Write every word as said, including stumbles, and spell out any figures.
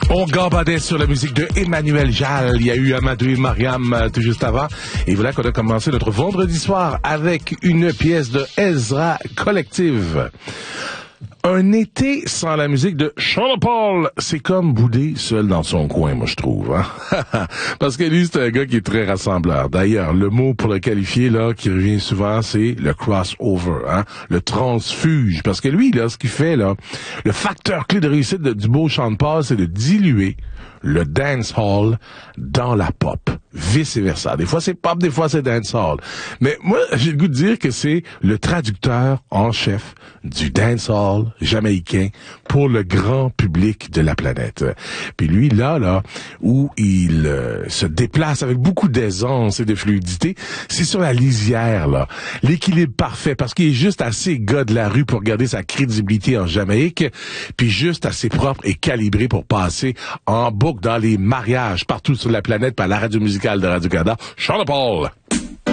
On gambadait sur la musique de Emmanuel Jal. Il y a eu Amadou et Mariam euh, tout juste avant. Et voilà qu'on a commencé notre vendredi soir avec une pièce de Ezra Collective. Un été sans la musique de Sean Paul, c'est comme bouder seul dans son coin, moi je trouve. Hein? Parce que lui, c'est un gars qui est très rassembleur. D'ailleurs, le mot pour le qualifier, là, qui revient souvent, c'est le crossover, hein? Le transfuge. Parce que lui, là, ce qu'il fait, là, le facteur clé de réussite de, du beau Sean Paul, c'est de diluer le dancehall dans la pop. Vice versa. Des fois c'est pop, des fois c'est dancehall. Mais moi, j'ai le goût de dire que c'est le traducteur en chef du dancehall jamaïcain pour le grand public de la planète. Puis lui, là, là, où il euh, se déplace avec beaucoup d'aisance et de fluidité, c'est sur la lisière, là. L'équilibre parfait, parce qu'il est juste assez gars de la rue pour garder sa crédibilité en Jamaïque, puis juste assez propre et calibré pour passer en boucle dans les mariages partout sur la planète par la radio musicale de Radio-Canada. Sean Paul.